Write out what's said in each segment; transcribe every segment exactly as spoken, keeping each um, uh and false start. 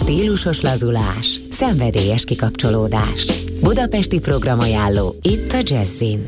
Stílusos lazulás, szenvedélyes kikapcsolódás. Budapesti programajánló itt a Jazzin.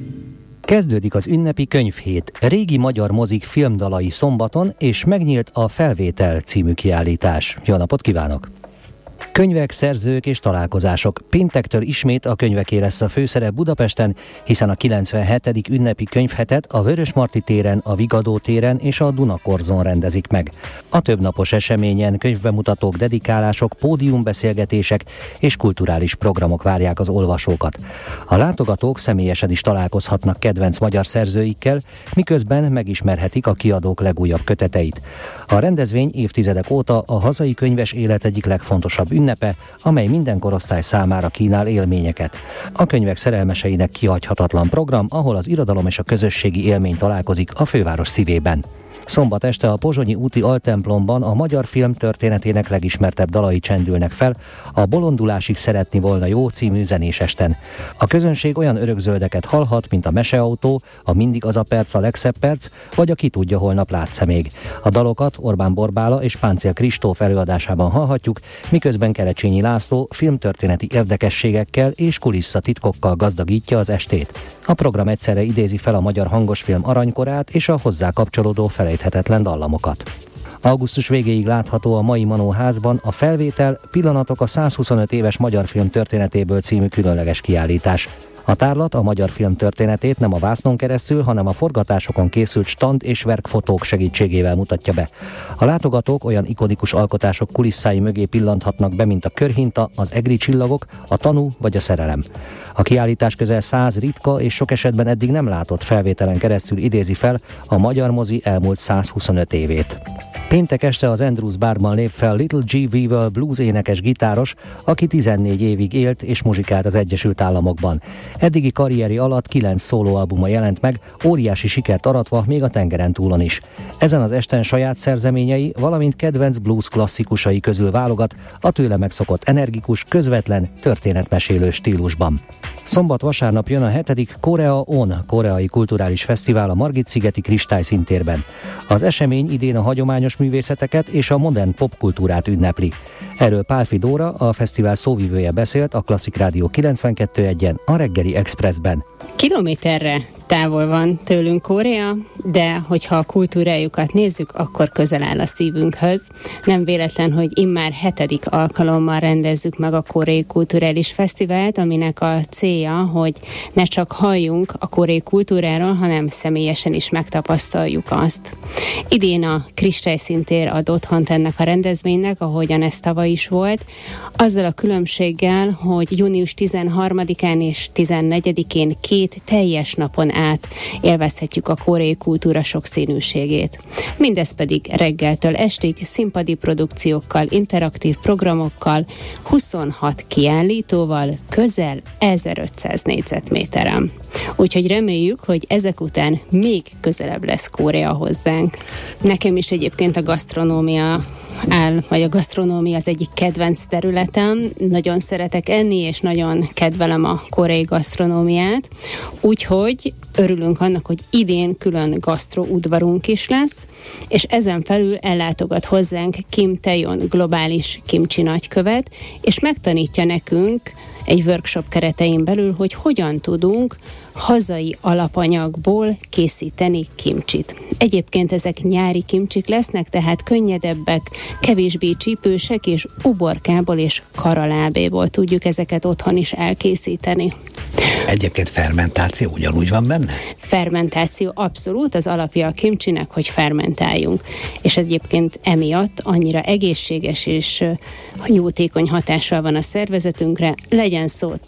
Kezdődik az ünnepi könyvhét, régi magyar mozik filmdalai szombaton, és megnyílt a Felvétel című kiállítás. Jó napot kívánok! Könyvek, szerzők és találkozások. Péntektől ismét a könyveké lesz a főszerep Budapesten, hiszen a kilencvenhetedik ünnepi könyvhetet a Vörösmarty téren, a Vigadó téren és a Dunakorzon rendezik meg. A többnapos eseményen könyvbemutatók, dedikálások, pódiumbeszélgetések és kulturális programok várják az olvasókat. A látogatók személyesen is találkozhatnak kedvenc magyar szerzőikkel, miközben megismerhetik a kiadók legújabb köteteit. A rendezvény évtizedek óta a hazai könyves élet egyik legfontosabb ünnepe, amely minden korosztály számára kínál élményeket. A könyvek szerelmeseinek kihagyhatatlan program, ahol az irodalom és a közösségi élmény találkozik a főváros szívében. Szombat este a pozsonyi úti altemplomban a magyar film történetének legismertebb dalai csendülnek fel a Bolondulásig szeretni volna jó című zenés esten. A közönség olyan örökzöldeket hallhat, mint a Meseautó, a Mindig az a perc a legszebb perc, vagy a Ki tudja holnap látsz-e még. A dalokat Orbán Borbála és Páncél Kristóf előadásában hallhatjuk, miközben Kerecsényi László filmtörténeti érdekességekkel és kulisszatitkokkal gazdagítja az estét. A program egyszerre idézi fel a magyar hangosfilm aranykorát és a hozzá kapcsolódó felejthetetlen dallamokat. Augusztus végéig látható a Mai Manó házban a Felvétel, pillanatok a százhuszonöt éves magyar film történetéből című különleges kiállítás. A tárlat a magyar film történetét nem a vásznon keresztül, hanem a forgatásokon készült stand- és verkfotók segítségével mutatja be. A látogatók olyan ikonikus alkotások kulisszái mögé pillanthatnak be, mint a Körhinta, az Egri csillagok, a Tanú vagy a Szerelem. A kiállítás közel száz ritka és sok esetben eddig nem látott felvételen keresztül idézi fel a magyar mozi elmúlt százhuszonöt évét. Péntek este az Andrews Barban lép fel Little G. Weaver blues énekes gitáros, aki tizennégy évig élt és muzsikált az Egyesült Államokban. Eddigi karrieri alatt kilenc szólóalbuma jelent meg, óriási sikert aratva még a tengeren túlon is. Ezen az esten saját szerzeményei, valamint kedvenc blues klasszikusai közül válogat a tőle megszokott energikus, közvetlen, történetmesélő stílusban. Szombat-vasárnap jön a hetedik Korea On, koreai kulturális fesztivál a Margit-szigeti Kristályszíntérben. Az esemény idén a hagyományos művészeteket és a modern popkultúrát ünnepli. Erről Pálfi Dóra, a fesztivál szóvivője beszélt a Klasszik Rádió kilencvenkettő egyen, a Reggeli Expressben. Kilométerre távol van tőlünk Korea, de hogyha a kultúrájukat nézzük, akkor közel áll a szívünkhöz. Nem véletlen, hogy immár hetedik alkalommal rendezzük meg a Koreai Kulturális Fesztivált, aminek a célja, hogy ne csak halljunk a koreai kultúráról, hanem személyesen is megtapasztaljuk azt. Idén a Kristályszíntér ad otthont ennek a rendezvénynek, ahogyan ez tavaly is volt, azzal a különbséggel, hogy június tizenharmadikán és tizennegyedikén két teljes napon át élvezhetjük a koreai kultúra sokszínűségét. Mindez pedig reggeltől estig színpadi produkciókkal, interaktív programokkal, huszonhat kiállítóval, közel ezerötszáz négyzetméteren. Úgyhogy reméljük, hogy ezek után még közelebb lesz Korea hozzánk. Nekem is egyébként a gasztronómia áll, vagy a gasztronómia az egyik kedvenc területem. Nagyon szeretek enni, és nagyon kedvelem a koreai gasztronómiát. Úgyhogy örülünk annak, hogy idén külön gasztroudvarunk is lesz, és ezen felül ellátogat hozzánk Kim Tae-yeon globális kimcsi nagykövet, és megtanítja nekünk egy workshop keretein belül, hogy hogyan tudunk hazai alapanyagból készíteni kimcsit. Egyébként ezek nyári kimcsik lesznek, tehát könnyedebbek, kevésbé csípősek, és uborkából és karalábéból tudjuk ezeket otthon is elkészíteni. Egyébként fermentáció ugyanúgy van benne? Fermentáció abszolút, az alapja a kimcsinek, hogy fermentáljunk. És egyébként emiatt annyira egészséges és jótékony hatással van a szervezetünkre, legyen szó